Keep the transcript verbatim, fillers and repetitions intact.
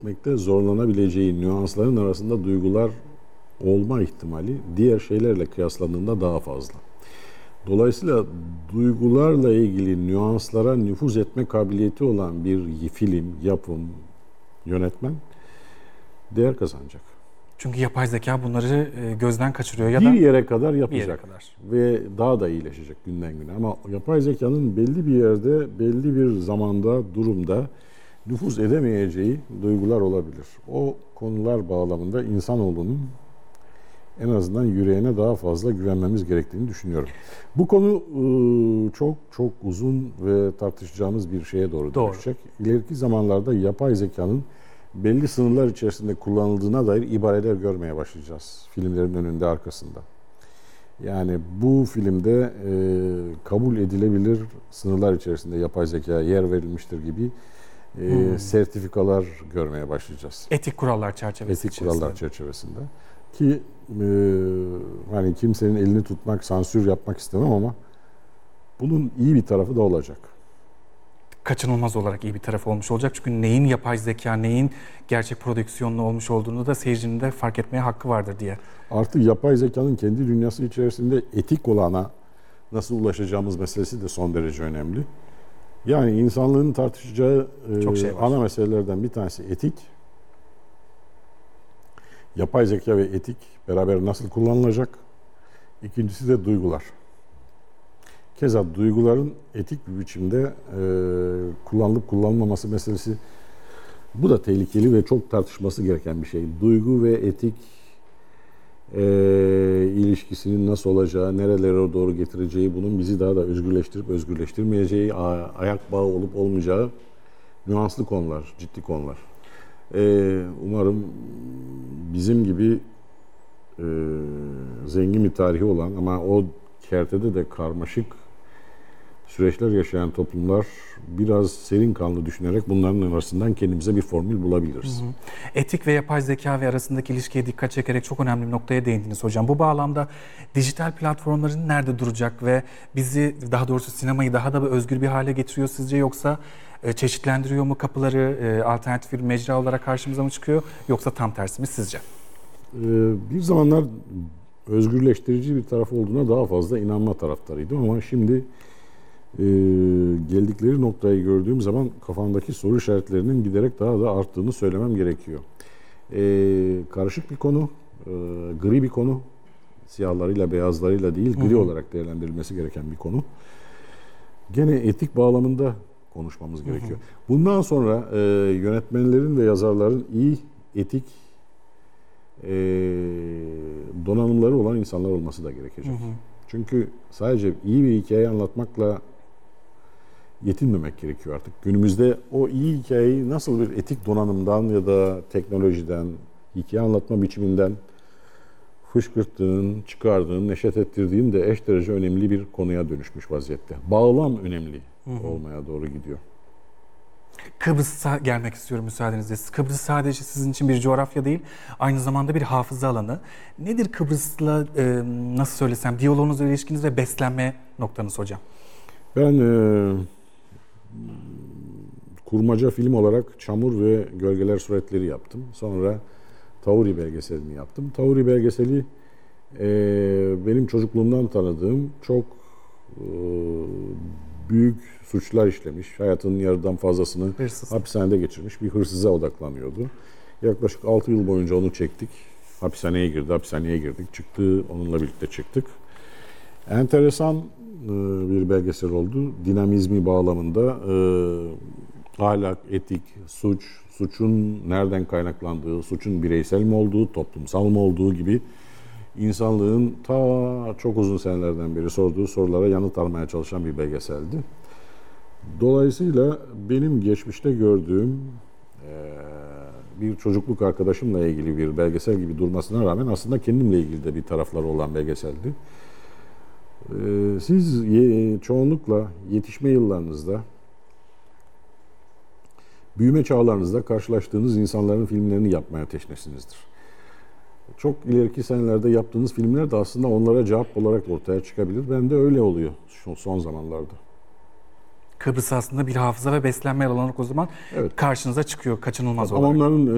etmekte zorlanabileceği nüansların arasında duygular olma ihtimali diğer şeylerle kıyaslandığında daha fazla. Dolayısıyla duygularla ilgili nüanslara nüfuz etme kabiliyeti olan bir film, yapım, yönetmen değer kazanacak. Çünkü yapay zeka bunları gözden kaçırıyor ya bir da yere kadar yapacak bir yere kadar. ve daha da iyileşecek günden güne. Ama yapay zekanın belli bir yerde, belli bir zamanda, durumda nüfuz edemeyeceği duygular olabilir. O konular bağlamında insanoğlunun en azından yüreğine daha fazla güvenmemiz gerektiğini düşünüyorum. Bu konu çok çok uzun ve tartışacağımız bir şeye doğru, doğru. dönüşecek. İleriki zamanlarda yapay zekanın belli sınırlar içerisinde kullanıldığına dair ibareler görmeye başlayacağız filmlerin önünde, arkasında. Yani bu filmde e, kabul edilebilir sınırlar içerisinde yapay zekaya yer verilmiştir gibi e, hmm. sertifikalar görmeye başlayacağız. Etik kurallar çerçevesinde. Etik kurallar çerçevesinde. Ki e, hani kimsenin elini tutmak, sansür yapmak istemem ama bunun iyi bir tarafı da olacak. Kaçınılmaz olarak iyi bir tarafı olmuş olacak. Çünkü neyin yapay zeka, neyin gerçek prodüksiyonlu olmuş olduğunu da seyircinin de fark etmeye hakkı vardır diye. Artık yapay zekanın kendi dünyası içerisinde etik olana nasıl ulaşacağımız meselesi de son derece önemli. Yani insanlığın tartışacağı Çok şey var. ana meselelerden bir tanesi etik. Yapay zeka ve etik beraber nasıl kullanılacak? İkincisi de duygular. Keza duyguların etik bir biçimde e, kullanılıp kullanılmaması meselesi, bu da tehlikeli ve çok tartışması gereken bir şey. Duygu ve etik e, ilişkisinin nasıl olacağı, nerelere doğru getireceği, bunun bizi daha da özgürleştirip özgürleştirmeyeceği, ayak bağı olup olmayacağı nüanslı konular, ciddi konular. E, umarım bizim gibi e, zengin bir tarihi olan ama o kertede de karmaşık süreçler yaşayan toplumlar biraz serin kanlı düşünerek bunların arasından kendimize bir formül bulabiliriz. Hı hı. Etik ve yapay zeka ve arasındaki ilişkiye dikkat çekerek çok önemli bir noktaya değindiniz hocam. Bu bağlamda dijital platformların nerede duracak ve bizi, daha doğrusu sinemayı daha da özgür bir hale getiriyor sizce, yoksa çeşitlendiriyor mu kapıları, alternatif bir mecra olarak karşımıza mı çıkıyor, yoksa tam tersi mi sizce? Bir zamanlar özgürleştirici bir taraf olduğuna daha fazla inanma taraftarıydım ama şimdi Ee, geldikleri noktayı gördüğüm zaman kafamdaki soru işaretlerinin giderek daha da arttığını söylemem gerekiyor. Ee, karışık bir konu, e, gri bir konu, siyahlarıyla beyazlarıyla değil, gri Hı-hı. olarak değerlendirilmesi gereken bir konu. Gene etik bağlamında konuşmamız gerekiyor. Hı-hı. Bundan sonra e, yönetmenlerin ve yazarların iyi etik e, donanımları olan insanlar olması da gerekecek. Hı-hı. Çünkü sadece iyi bir hikaye anlatmakla yetinmemek gerekiyor artık. Günümüzde o iyi hikayeyi nasıl bir etik donanımdan ya da teknolojiden, hikaye anlatma biçiminden fışkırttığın, çıkardığın, neşet ettirdiğin de eş derece önemli bir konuya dönüşmüş vaziyette. Bağlam önemli hı hı. olmaya doğru gidiyor. Kıbrıs'a gelmek istiyorum müsaadenizle. Kıbrıs sadece sizin için bir coğrafya değil, aynı zamanda bir hafıza alanı. Nedir Kıbrıs'la e, nasıl söylesem diyaloğunuz ve ilişkiniz ve beslenme noktanız hocam? Ben e, kurmaca film olarak Çamur ve Gölgeler Suretleri yaptım. Sonra Tauri belgeselini yaptım. Tauri belgeseli e, benim çocukluğumdan tanıdığım çok e, büyük suçlar işlemiş, hayatının yarıdan fazlasını Hırsız. hapishanede geçirmiş bir hırsıza odaklanıyordu. Yaklaşık altı yıl boyunca onu çektik. Hapishaneye girdi, hapishaneye girdik. Çıktı, onunla birlikte çıktık. Enteresan bir belgesel oldu. Dinamizmi bağlamında e, ahlak, etik, suç, suçun nereden kaynaklandığı, suçun bireysel mi olduğu, toplumsal mı olduğu gibi insanlığın ta çok uzun senelerden beri sorduğu sorulara yanıt aramaya çalışan bir belgeseldi. Dolayısıyla benim geçmişte gördüğüm e, bir çocukluk arkadaşımla ilgili bir belgesel gibi durmasına rağmen aslında kendimle ilgili de bir tarafları olan belgeseldi. E, siz ye, çoğunlukla yetişme yıllarınızda, büyüme çağlarınızda karşılaştığınız insanların filmlerini yapmaya teşnesinizdir. Çok ileriki senelerde yaptığınız filmler de aslında onlara cevap olarak ortaya çıkabilir. Ben de öyle oluyor şu son zamanlarda. Kıbrıs aslında bir hafıza ve beslenme alanı o zaman evet. karşınıza çıkıyor kaçınılmaz Ama olarak. onların